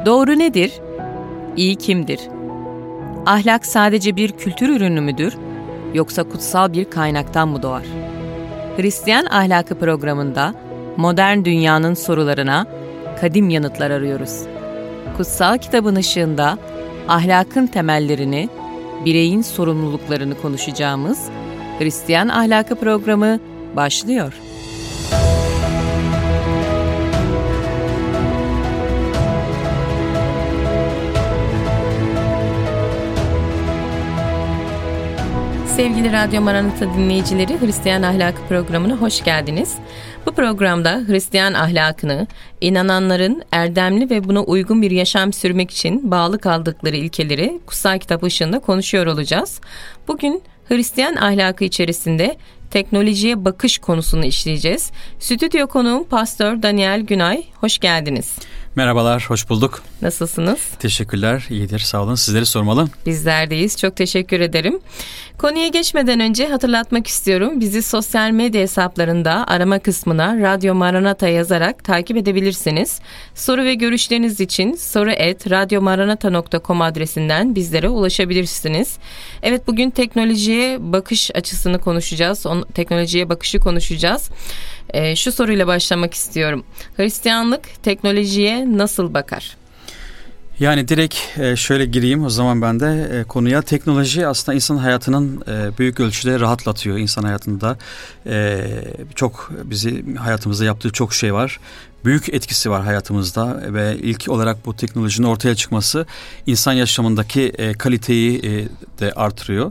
Doğru nedir? İyi kimdir? Ahlak sadece bir kültür ürünü müdür? Yoksa kutsal bir kaynaktan mı doğar? Hristiyan Ahlakı programında modern dünyanın sorularına kadim yanıtlar arıyoruz. Kutsal kitabın ışığında ahlakın temellerini, bireyin sorumluluklarını konuşacağımız Hristiyan Ahlakı programı başlıyor. Sevgili Radyo Maranata dinleyicileri, Hristiyan Ahlakı programına hoş geldiniz. Bu programda Hristiyan ahlakını, inananların erdemli ve buna uygun bir yaşam sürmek için bağlı kaldıkları ilkeleri kutsal kitap ışığında konuşuyor olacağız. Bugün Hristiyan ahlakı içerisinde teknolojiye bakış konusunu işleyeceğiz. Stüdyo konuğum Pastör Daniel Günay, hoş geldiniz. Merhabalar, hoş bulduk. Nasılsınız? Teşekkürler, iyidir, sağ olun. Sizleri sormalı. Bizler deyiz, çok teşekkür ederim. Konuya geçmeden önce hatırlatmak istiyorum. Bizi sosyal medya hesaplarında arama kısmına Radyo Maranata yazarak takip edebilirsiniz. Soru ve görüşleriniz için soru@radyomaranata.com adresinden bizlere ulaşabilirsiniz. Evet, bugün teknolojiye bakış açısını konuşacağız. Teknolojiye bakışı konuşacağız. Şu soruyla başlamak istiyorum. Hristiyanlık teknolojiye nasıl bakar? Yani direkt şöyle gireyim o zaman ben de konuya. Teknoloji aslında insan hayatının büyük ölçüde rahatlatıyor. İnsan hayatında çok hayatımızda yaptığı çok şey var. Büyük etkisi var hayatımızda ve ilk olarak bu teknolojinin ortaya çıkması insan yaşamındaki kaliteyi de artırıyor.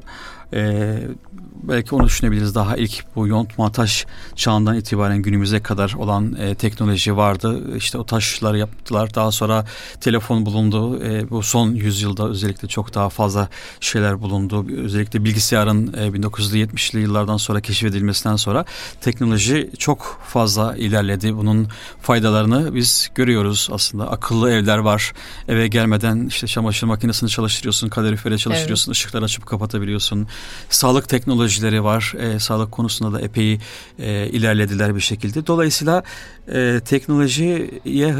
Belki onu düşünebiliriz. Daha ilk bu yontma taş çağından itibaren günümüze kadar olan teknoloji vardı. İşte o taşları yaptılar. Daha sonra telefon bulundu. Bu son yüzyılda özellikle çok daha fazla şeyler bulundu. Özellikle bilgisayarın 1970'li yıllardan sonra keşfedilmesinden sonra teknoloji çok fazla ilerledi. Bunun faydalarını biz görüyoruz aslında. Akıllı evler var. Eve gelmeden işte çamaşır makinesini çalıştırıyorsun, kaloriferi çalıştırıyorsun, evet. Işıkları açıp kapatabiliyorsun. Sağlık teknolojileri var. Sağlık konusunda da epey ilerlediler bir şekilde. Dolayısıyla teknolojiye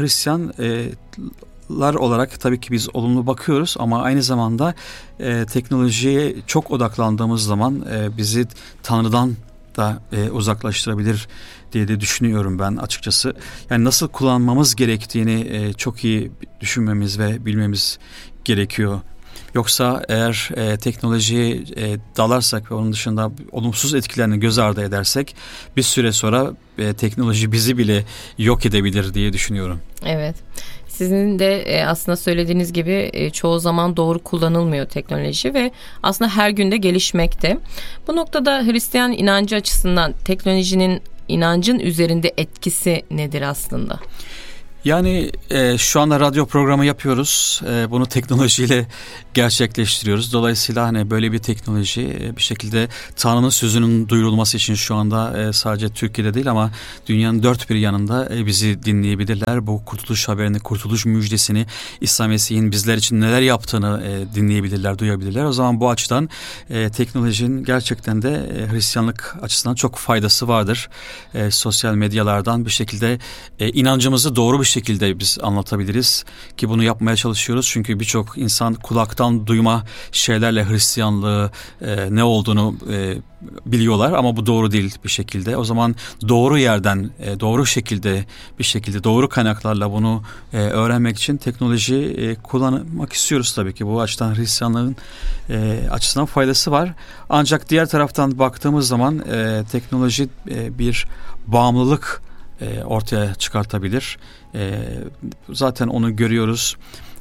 Hristiyanlar olarak tabii ki biz olumlu bakıyoruz ama aynı zamanda teknolojiye çok odaklandığımız zaman bizi Tanrı'dan da uzaklaştırabilir diye de düşünüyorum ben açıkçası. Yani nasıl kullanmamız gerektiğini çok iyi düşünmemiz ve bilmemiz gerekiyor. Yoksa eğer teknolojiye dalarsak ve onun dışında olumsuz etkilerini göz ardı edersek bir süre sonra teknoloji bizi bile yok edebilir diye düşünüyorum. Evet. Sizin de aslında söylediğiniz gibi çoğu zaman doğru kullanılmıyor teknoloji ve aslında her günde gelişmekte. Bu noktada Hristiyan inancı açısından teknolojinin inancın üzerinde etkisi nedir aslında? Yani şu anda radyo programı yapıyoruz. Bunu teknolojiyle gerçekleştiriyoruz. Dolayısıyla hani böyle bir teknoloji bir şekilde Tanrı'nın sözünün duyurulması için şu anda sadece Türkiye'de değil ama dünyanın dört bir yanında bizi dinleyebilirler. Bu kurtuluş haberini, kurtuluş müjdesini, İsa Mesih'in bizler için neler yaptığını dinleyebilirler, duyabilirler. O zaman bu açıdan teknolojinin gerçekten de Hristiyanlık açısından çok faydası vardır. Sosyal medyalardan bir şekilde inancımızı doğru bir şekilde biz anlatabiliriz ki bunu yapmaya çalışıyoruz. Çünkü birçok insan kulaktan duyma şeylerle Hristiyanlığı ne olduğunu biliyorlar ama bu doğru değil bir şekilde. O zaman doğru yerden, doğru şekilde bir şekilde doğru kaynaklarla bunu öğrenmek için teknoloji kullanmak istiyoruz tabii ki. Bu açıdan Hristiyanlığın açısından faydası var. Ancak diğer taraftan baktığımız zaman teknoloji bir bağımlılık ortaya çıkartabilir. Zaten onu görüyoruz.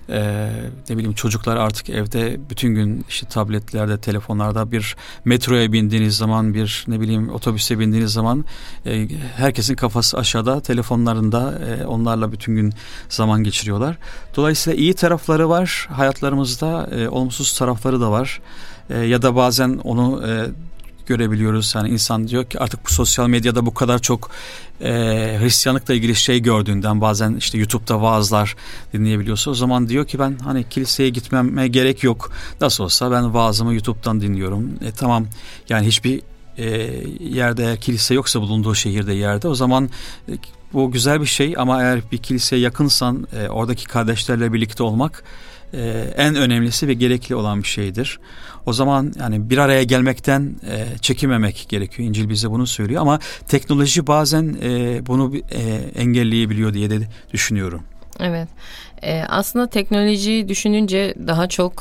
Ne bileyim çocuklar artık evde bütün gün işte tabletlerde, telefonlarda bir metroya bindiğiniz zaman, bir ne bileyim otobüse bindiğiniz zaman herkesin kafası aşağıda telefonlarında onlarla bütün gün zaman geçiriyorlar. Dolayısıyla iyi tarafları var hayatlarımızda, olumsuz tarafları da var. Ya da bazen onu görebiliyoruz. Yani insan diyor ki artık bu sosyal medyada bu kadar çok Hristiyanlıkla ilgili şey gördüğünden bazen işte YouTube'da vaazlar dinleyebiliyorsa o zaman diyor ki ben hani kiliseye gitmeme gerek yok. Nasıl olsa ben vaazımı YouTube'dan dinliyorum. Tamam yani hiçbir yerde kilise yoksa bulunduğu şehirde yerde o zaman bu güzel bir şey ama eğer bir kiliseye yakınsan oradaki kardeşlerle birlikte olmak en önemlisi ve gerekli olan bir şeydir. O zaman yani bir araya gelmekten çekinmemek gerekiyor. İncil bize bunu söylüyor ama teknoloji bazen bunu engelleyebiliyor diye de düşünüyorum. Evet. Aslında teknolojiyi düşününce daha çok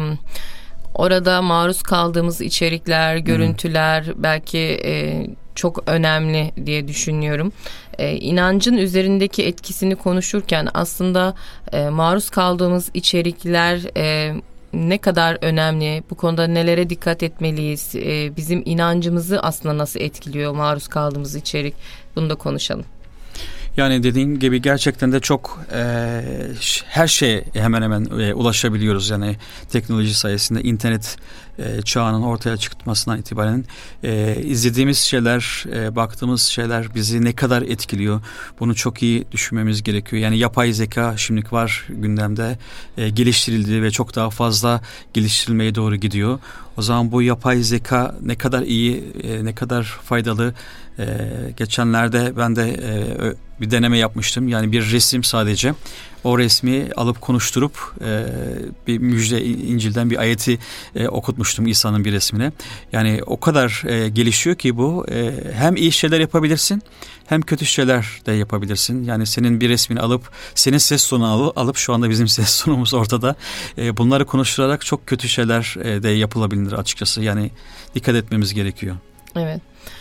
orada maruz kaldığımız içerikler, görüntüler belki çok önemli diye düşünüyorum. İnancın üzerindeki etkisini konuşurken aslında maruz kaldığımız içerikler ne kadar önemli, bu konuda nelere dikkat etmeliyiz, bizim inancımızı aslında nasıl etkiliyor maruz kaldığımız içerik, bunu da konuşalım. Yani dediğin gibi gerçekten de çok her şeye hemen hemen ulaşabiliyoruz. Yani teknoloji sayesinde internet çağının ortaya çıkmasından itibaren izlediğimiz şeyler, baktığımız şeyler bizi ne kadar etkiliyor? Bunu çok iyi düşünmemiz gerekiyor. Yani yapay zeka şimdilik var gündemde, geliştirildi ve çok daha fazla geliştirilmeye doğru gidiyor. O zaman bu yapay zeka ne kadar iyi, ne kadar faydalı. Geçenlerde ben de bir deneme yapmıştım. Yani bir resim sadece. O resmi alıp konuşturup bir müjde İncil'den bir ayeti okutmuştum İsa'nın bir resmine. Yani o kadar gelişiyor ki bu hem iyi şeyler yapabilirsin hem kötü şeyler de yapabilirsin. Yani senin bir resmini alıp senin ses tonunu alıp şu anda bizim ses tonumuz ortada. Bunları konuşturarak çok kötü şeyler de yapılabilir açıkçası. Yani dikkat etmemiz gerekiyor. Evet.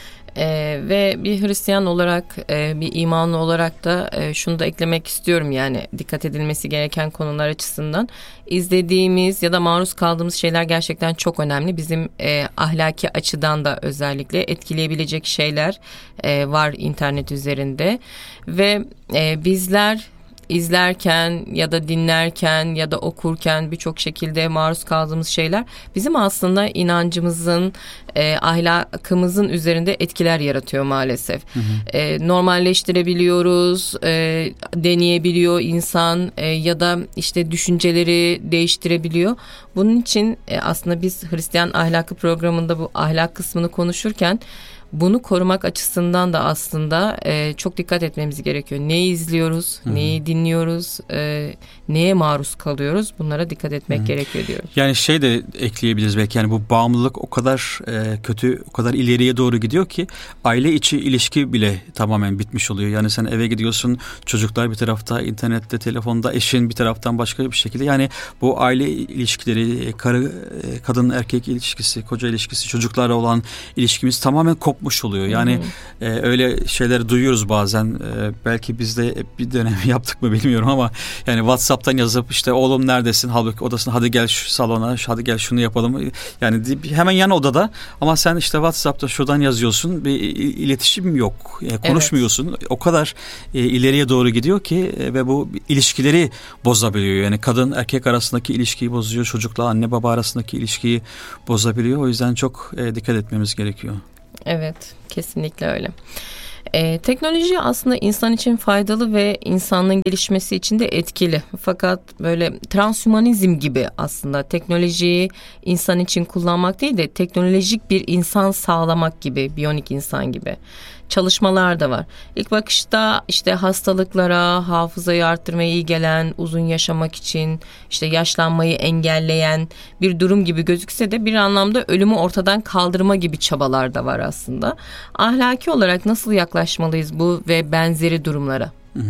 Ve bir Hristiyan olarak, bir imanlı olarak da şunu da eklemek istiyorum, yani dikkat edilmesi gereken konular açısından. İzlediğimiz ya da maruz kaldığımız şeyler gerçekten çok önemli. Bizim ahlaki açıdan da özellikle etkileyebilecek şeyler var internet üzerinde ve bizler izlerken ya da dinlerken ya da okurken birçok şekilde maruz kaldığımız şeyler bizim aslında inancımızın, ahlakımızın üzerinde etkiler yaratıyor maalesef. Hı hı. Normalleştirebiliyoruz, deneyebiliyor insan ya da işte düşünceleri değiştirebiliyor. Bunun için aslında biz Hristiyan Ahlakı programında bu ahlak kısmını konuşurken bunu korumak açısından da aslında çok dikkat etmemiz gerekiyor. Neyi izliyoruz, neyi dinliyoruz, neye maruz kalıyoruz, bunlara dikkat etmek gerekiyor diyorum. Yani şey de ekleyebiliriz belki, yani bu bağımlılık o kadar kötü, o kadar ileriye doğru gidiyor ki aile içi ilişki bile tamamen bitmiş oluyor. Yani sen eve gidiyorsun, çocuklar bir tarafta, internette, telefonda, eşin bir taraftan başka bir şekilde. Yani bu aile ilişkileri, kadın erkek ilişkisi, koca ilişkisi, çocuklarla olan ilişkimiz tamamen kopmuş oluyor. Yani öyle şeyleri duyuyoruz bazen. Belki biz de bir dönem yaptık mı bilmiyorum ama yani WhatsApp'tan yazıp işte oğlum neredesin? Halbuki odasına, hadi gel şu salona, hadi gel şunu yapalım. Yani hemen yan odada ama sen işte WhatsApp'ta şuradan yazıyorsun. Bir iletişim yok. Konuşmuyorsun. Evet. O kadar ileriye doğru gidiyor ki ve bu ilişkileri bozabiliyor. Yani kadın erkek arasındaki ilişkiyi bozuyor. Çocukla anne baba arasındaki ilişkiyi bozabiliyor. O yüzden çok dikkat etmemiz gerekiyor. Evet, kesinlikle öyle. Teknoloji aslında insan için faydalı ve insanlığın gelişmesi için de etkili. Fakat böyle transhümanizm gibi aslında teknolojiyi insan için kullanmak değil de teknolojik bir insan sağlamak gibi, biyonik insan gibi çalışmalar da var. İlk bakışta işte hastalıklara, hafızayı arttırmaya iyi gelen, uzun yaşamak için işte yaşlanmayı engelleyen bir durum gibi gözükse de bir anlamda ölümü ortadan kaldırma gibi çabalar da var aslında. Ahlaki olarak nasıl yaklaşmalıyız bu ve benzeri durumlara?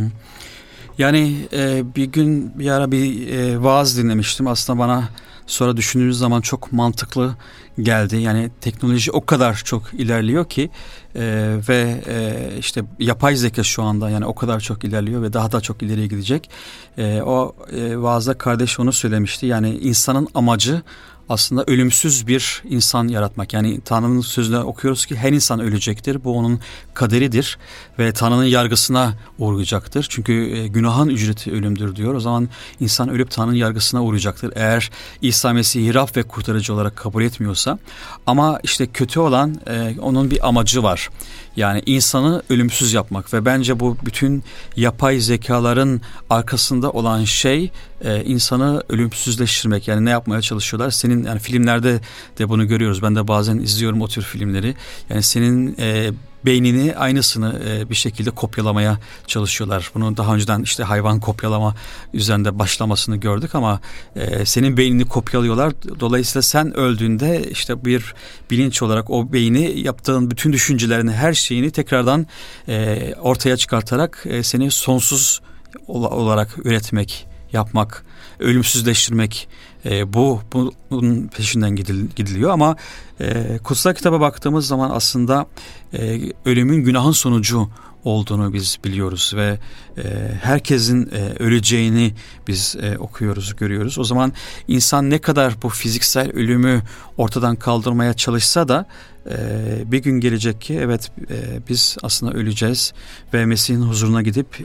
Yani bir gün bir ara bir vaaz dinlemiştim. Aslında bana sonra düşündüğümüz zaman çok mantıklı geldi. Yani teknoloji o kadar çok ilerliyor ki ve işte yapay zeka şu anda yani o kadar çok ilerliyor ve daha da çok ileriye gidecek. O vaazda kardeş onu söylemişti. Yani insanın amacı aslında ölümsüz bir insan yaratmak. Yani Tanrı'nın sözüne okuyoruz ki her insan ölecektir. Bu onun kaderidir ve Tanrı'nın yargısına uğrayacaktır. Çünkü günahın ücreti ölümdür diyor. O zaman insan ölüp Tanrı'nın yargısına uğrayacaktır. Eğer İsa Mesih'i Rab ve kurtarıcı olarak kabul etmiyorsa. Ama işte kötü olan onun bir amacı var. Yani insanı ölümsüz yapmak ve bence bu bütün yapay zekaların arkasında olan şey insanı ölümsüzleştirmek. Yani ne yapmaya çalışıyorlar? Senin yani filmlerde de bunu görüyoruz. Ben de bazen izliyorum o tür filmleri. Yani senin beynini aynısını bir şekilde kopyalamaya çalışıyorlar. Bunu daha önceden işte hayvan kopyalama üzerinde başlamasını gördük ama senin beynini kopyalıyorlar. Dolayısıyla sen öldüğünde işte bir bilinç olarak o beyni yaptığın bütün düşüncelerini, her şeyini tekrardan ortaya çıkartarak seni sonsuz olarak üretmek, yapmak, ölümsüzleştirmek, bunun peşinden gidiliyor ama kutsal kitaba baktığımız zaman aslında ölümün günahın sonucu olduğunu biz biliyoruz ve herkesin öleceğini biz okuyoruz, görüyoruz. O zaman insan ne kadar bu fiziksel ölümü ortadan kaldırmaya çalışsa da bir gün gelecek ki evet biz aslında öleceğiz ve Mesih'in huzuruna gidip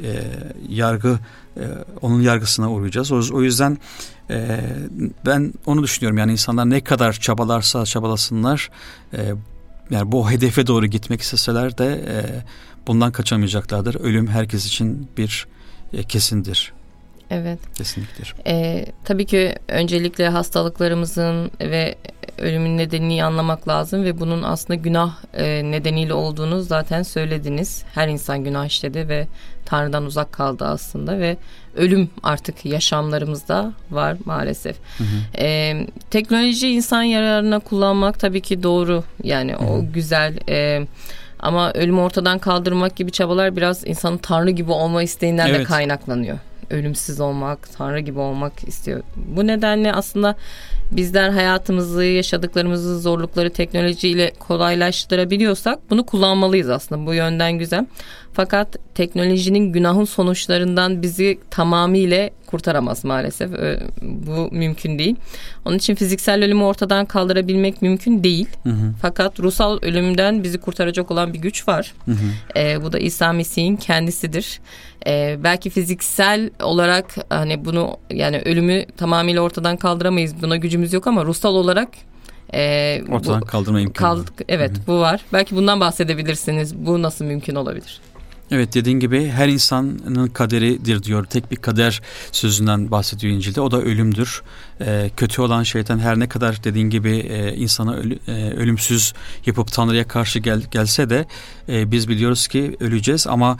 onun yargısına uğrayacağız. O yüzden ben onu düşünüyorum, yani insanlar ne kadar çabalarsa çabalasınlar, yani bu hedefe doğru gitmek isteseler de bundan kaçamayacaklardır. Ölüm herkes için bir kesindir. Evet. Kesinliktir. Tabii ki öncelikle hastalıklarımızın ve ölümün nedenini iyi anlamak lazım ve bunun aslında günah nedeniyle olduğunu zaten söylediniz. Her insan günah işledi ve Tanrı'dan uzak kaldı aslında ve ölüm artık yaşamlarımızda var maalesef. Hı hı. Teknoloji insan yararına kullanmak tabii ki doğru, yani o güzel. Ama ölümü ortadan kaldırmak gibi çabalar biraz insanın Tanrı gibi olma isteğinden de kaynaklanıyor. Ölümsüz olmak, Tanrı gibi olmak istiyor. Bu nedenle aslında bizler hayatımızı, yaşadıklarımızı, zorlukları teknolojiyle kolaylaştırabiliyorsak bunu kullanmalıyız aslında. Bu yönden güzel. Fakat teknolojinin günahın sonuçlarından bizi tamamıyla kurtaramaz maalesef. Bu mümkün değil. Onun için fiziksel ölümü ortadan kaldırabilmek mümkün değil. Hı hı. Fakat ruhsal ölümden bizi kurtaracak olan bir güç var. Hı hı. Bu da İsa Mesih'in kendisidir. Belki fiziksel olarak hani bunu, yani ölümü tamamıyla ortadan kaldıramayız. Buna gücümüz yok ama ruhsal olarak ortadan kaldırma imkanı. Evet, hı hı. Bu var. Belki bundan bahsedebilirsiniz. Bu nasıl mümkün olabilir? Evet, dediğin gibi her insanın kaderidir diyor. Tek bir kader sözünden bahsediyor İncil'de. O da ölümdür. Kötü olan şeytan her ne kadar dediğin gibi insanı ölümsüz yapıp Tanrı'ya karşı gelse de biz biliyoruz ki öleceğiz ama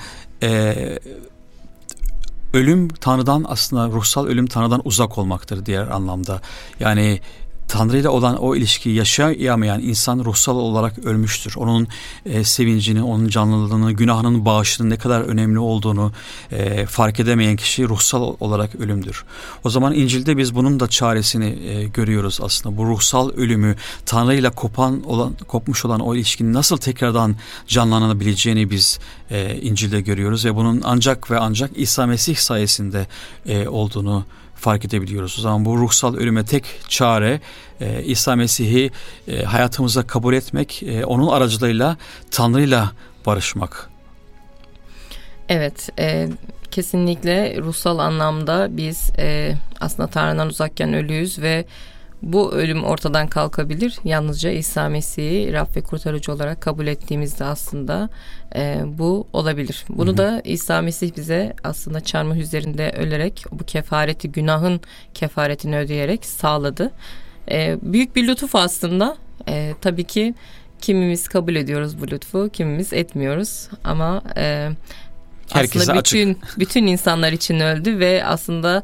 ölüm Tanrı'dan, aslında ruhsal ölüm Tanrı'dan uzak olmaktır diğer anlamda. Yani Tanrı ile olan o ilişkiyi yaşayamayan insan ruhsal olarak ölmüştür. Onun sevincini, onun canlılığını, günahının bağışının ne kadar önemli olduğunu fark edemeyen kişi ruhsal olarak ölümdür. O zaman İncil'de biz bunun da çaresini görüyoruz aslında. Bu ruhsal ölümü, Tanrı ile kopmuş olan o ilişkinin nasıl tekrardan canlanabileceğini biz İncil'de görüyoruz ve bunun ancak ve ancak İsa Mesih sayesinde olduğunu fark edebiliyoruz. O zaman bu ruhsal ölüme tek çare İsa Mesih'i hayatımıza kabul etmek, onun aracılığıyla Tanrı'yla barışmak. Evet, kesinlikle ruhsal anlamda biz aslında Tanrı'dan uzakken ölüyüz ve bu ölüm ortadan kalkabilir. Yalnızca İsa Mesih'i Rab ve kurtarıcı olarak kabul ettiğimizde aslında bu olabilir. Bunu da İsa Mesih bize aslında çarmıh üzerinde ölerek bu kefareti, günahın kefaretini ödeyerek sağladı. Büyük bir lütuf aslında. Tabii ki kimimiz kabul ediyoruz bu lütfu, kimimiz etmiyoruz. Ama herkese aslında bütün insanlar için öldü ve aslında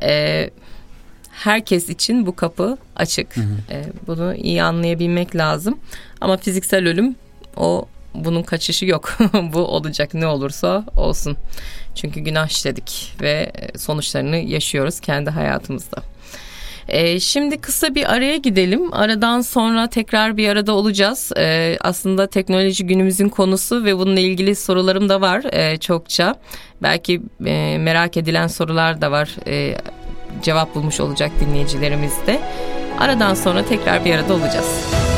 herkes için bu kapı açık. Hı hı. Bunu iyi anlayabilmek lazım. Ama fiziksel ölüm, bunun kaçışı yok. Bu olacak, ne olursa olsun. Çünkü günah işledik ve sonuçlarını yaşıyoruz kendi hayatımızda. Şimdi kısa bir araya gidelim. Aradan sonra tekrar bir arada olacağız. Aslında teknoloji günümüzün konusu ve bununla ilgili sorularım da var çokça. Belki merak edilen sorular da var. Cevap bulmuş olacak dinleyicilerimiz de. Aradan sonra tekrar bir arada olacağız.